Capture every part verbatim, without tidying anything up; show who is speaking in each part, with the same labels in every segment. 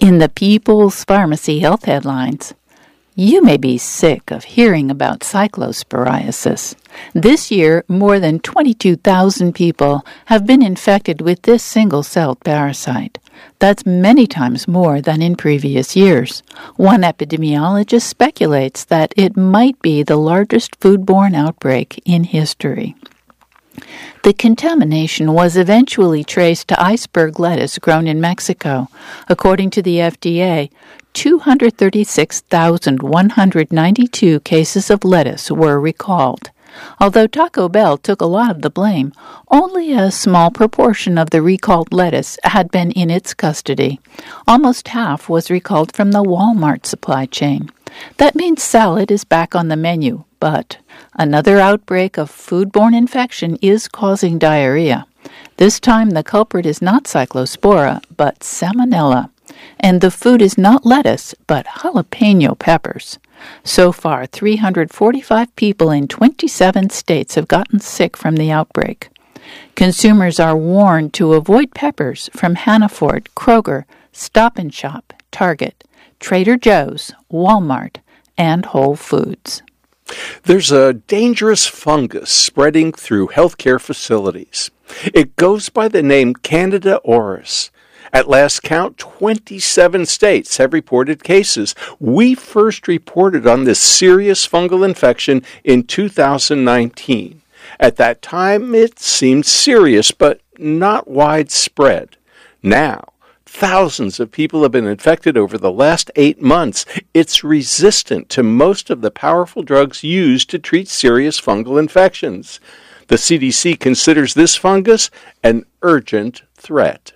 Speaker 1: In the People's Pharmacy Health headlines, you may be sick of hearing about cyclosporiasis. This year, more than twenty-two thousand people have been infected with this single-celled parasite. That's many times more than in previous years. One epidemiologist speculates that it might be the largest foodborne outbreak in history. The contamination was eventually traced to iceberg lettuce grown in Mexico. According to the F D A, two hundred thirty-six thousand one hundred ninety-two cases of lettuce were recalled. Although Taco Bell took a lot of the blame, only a small proportion of the recalled lettuce had been in its custody. Almost half was recalled from the Walmart supply chain. That means salad is back on the menu, but another outbreak of foodborne infection is causing diarrhea. This time the culprit is not Cyclospora, but Salmonella. And the food is not lettuce, but jalapeno peppers. So far, three hundred forty-five people in twenty-seven states have gotten sick from the outbreak. Consumers are warned to avoid peppers from Hannaford, Kroger, Stop and Shop, Target, Trader Joe's, Walmart, and Whole Foods.
Speaker 2: There's a dangerous fungus spreading through healthcare facilities. It goes by the name Candida auris. At last count, twenty-seven states have reported cases. We first reported on this serious fungal infection in two thousand nineteen. At that time, it seemed serious, but not widespread. Now, thousands of people have been infected over the last eight months. It's resistant to most of the powerful drugs used to treat serious fungal infections. The C D C considers this fungus an urgent threat.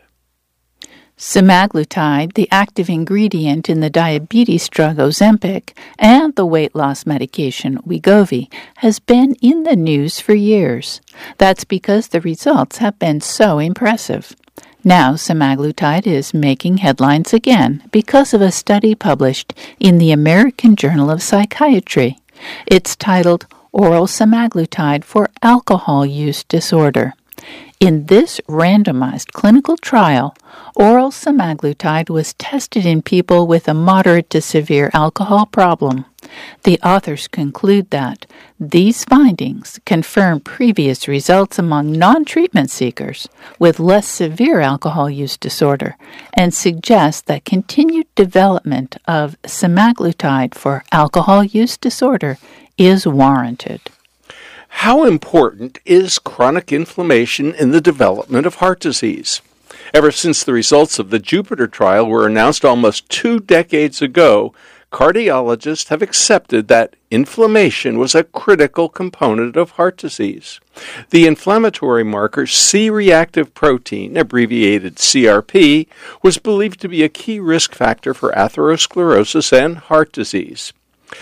Speaker 1: Semaglutide, the active ingredient in the diabetes drug Ozempic, and the weight loss medication Wegovy, has been in the news for years. That's because the results have been so impressive. Now, semaglutide is making headlines again because of a study published in the American Journal of Psychiatry. It's titled Oral Semaglutide for Alcohol Use Disorder. In this randomized clinical trial, oral semaglutide was tested in people with a moderate to severe alcohol problem. The authors conclude that these findings confirm previous results among non-treatment seekers with less severe alcohol use disorder and suggest that continued development of semaglutide for alcohol use disorder is warranted.
Speaker 2: How important is chronic inflammation in the development of heart disease? Ever since the results of the Jupiter trial were announced almost two decades ago, cardiologists have accepted that inflammation was a critical component of heart disease. The inflammatory marker C-reactive protein, abbreviated C R P, was believed to be a key risk factor for atherosclerosis and heart disease.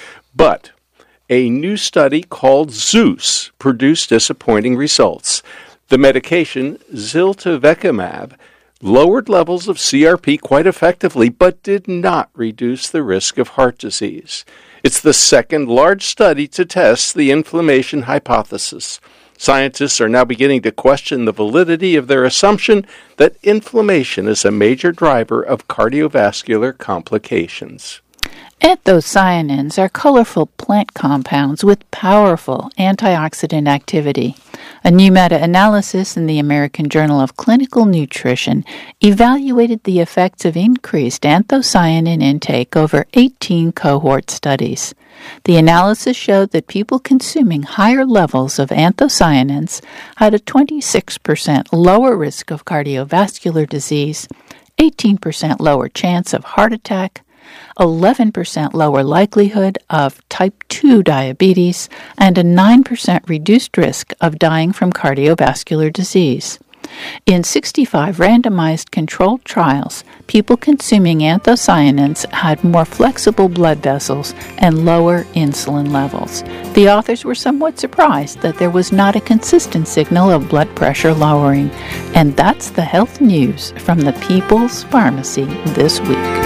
Speaker 2: But a new study called ZEUS produced disappointing results. The medication ziltivekimab lowered levels of C R P quite effectively, but did not reduce the risk of heart disease. It's the second large study to test the inflammation hypothesis. Scientists are now beginning to question the validity of their assumption that inflammation is a major driver of cardiovascular complications.
Speaker 1: Anthocyanins are colorful plant compounds with powerful antioxidant activity. A new meta-analysis in the American Journal of Clinical Nutrition evaluated the effects of increased anthocyanin intake over eighteen cohort studies. The analysis showed that people consuming higher levels of anthocyanins had a twenty-six percent lower risk of cardiovascular disease, eighteen percent lower chance of heart attack, eleven percent lower likelihood of type two diabetes, and a nine percent reduced risk of dying from cardiovascular disease. In sixty-five randomized controlled trials, people consuming anthocyanins had more flexible blood vessels and lower insulin levels. The authors were somewhat surprised that there was not a consistent signal of blood pressure lowering. And that's the health news from the People's Pharmacy this week.